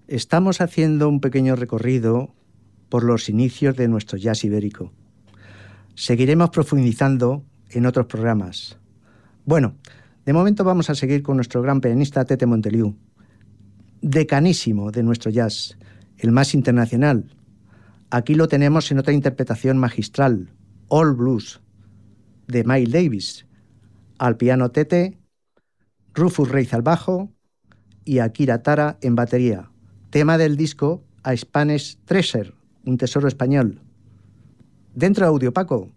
Estamos haciendo un pequeño recorrido por los inicios de nuestro jazz ibérico. Seguiremos profundizando en otros programas. Bueno, de momento vamos a seguir con nuestro gran pianista Tete Montoliu, decanísimo de nuestro jazz, el más internacional. Aquí lo tenemos en otra interpretación magistral, All Blues, de Miles Davis. Al piano Tete, Rufus Reis al bajo y Akira Tara en batería. Tema del disco A Spanish Treasure, un tesoro español. Dentro de Audio, Paco.